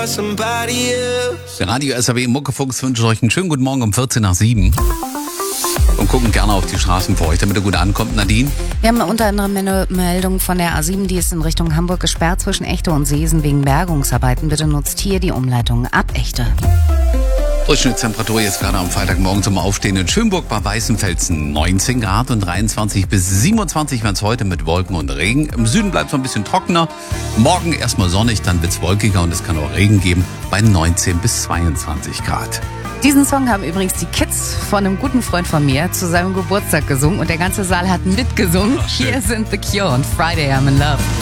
Der Radio SAW Muckefuchs wünscht euch einen schönen guten Morgen um 14 nach 7. Und gucken gerne auf die Straßen für euch, damit ihr gut ankommt, Nadine. Wir haben unter anderem eine Meldung von der A7, die ist in Richtung Hamburg gesperrt zwischen Echte und Seesen wegen Bergungsarbeiten. Bitte nutzt hier die Umleitung ab Echte. Durchschnittstemperatur jetzt gerade am Freitagmorgen zum Aufstehen in Schönburg bei Weißenfelsen 19 Grad und 23 bis 27 werden es heute mit Wolken und Regen. Im Süden bleibt es noch ein bisschen trockener. Morgen erstmal sonnig, dann wird es wolkiger und es kann auch Regen geben bei 19 bis 22 Grad. Diesen Song haben übrigens die Kids von einem guten Freund von mir zu seinem Geburtstag gesungen und der ganze Saal hat mitgesungen. Ach, schön. Hier sind The Cure und Friday I'm in Love.